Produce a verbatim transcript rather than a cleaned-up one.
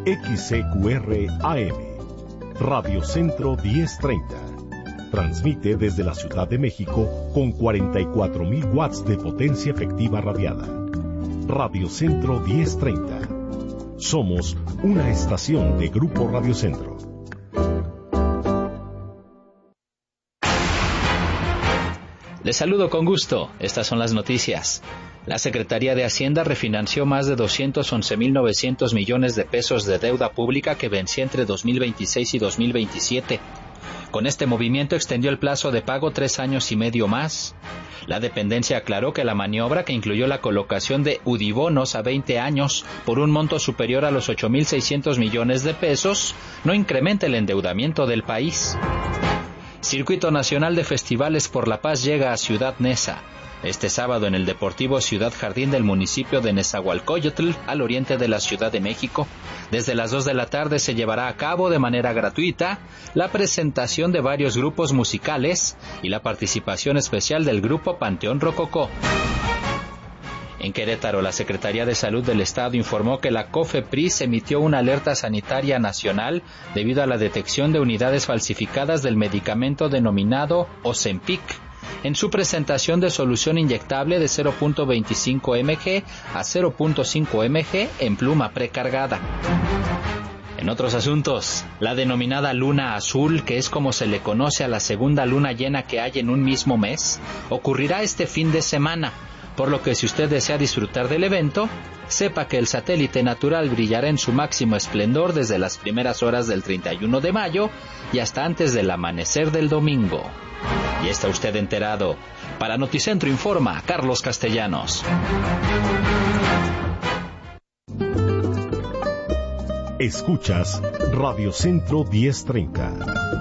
X C Q R A M, Radio Centro diez treinta. Transmite desde la Ciudad de México con cuarenta y cuatro mil watts de potencia efectiva radiada. Radio Centro diez treinta. Somos una estación de Grupo Radio Centro. Les saludo con gusto. Estas son las noticias. La Secretaría de Hacienda refinanció más de doscientos once mil novecientos millones de pesos de deuda pública que vencía entre dos mil veintiséis y dos mil veintisiete. Con este movimiento extendió el plazo de pago tres años y medio más. La dependencia aclaró que la maniobra, que incluyó la colocación de udibonos a veinte años por un monto superior a los ocho mil seiscientos millones de pesos, no incrementa el endeudamiento del país. Circuito Nacional de Festivales por la Paz llega a Ciudad Neza. Este sábado en el Deportivo Ciudad Jardín del municipio de Nezahualcóyotl, al oriente de la Ciudad de México. Desde las dos de la tarde se llevará a cabo de manera gratuita la presentación de varios grupos musicales y la participación especial del grupo Panteón Rococó. En Querétaro, la Secretaría de Salud del Estado informó que la COFEPRIS emitió una alerta sanitaria nacional debido a la detección de unidades falsificadas del medicamento denominado Ozempic en su presentación de solución inyectable de cero punto veinticinco mililitros a cero punto cinco mililitros en pluma precargada. En otros asuntos, la denominada luna azul, que es como se le conoce a la segunda luna llena que hay en un mismo mes, ocurrirá este fin de semana, por lo que si usted desea disfrutar del evento, sepa que el satélite natural brillará en su máximo esplendor desde las primeras horas del treinta y uno de mayo y hasta antes del amanecer del domingo. Y está usted enterado. Para Noticentro informa Carlos Castellanos. Escuchas Radio Centro diez treinta.